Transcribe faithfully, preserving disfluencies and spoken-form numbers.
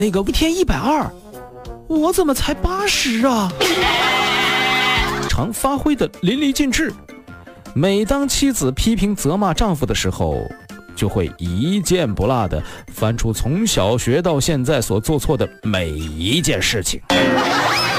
那个一天一百二，我怎么才八十啊？常发挥的淋漓尽致。每当妻子批评责骂丈夫的时候，就会一件不落地翻出从小学到现在所做错的每一件事情。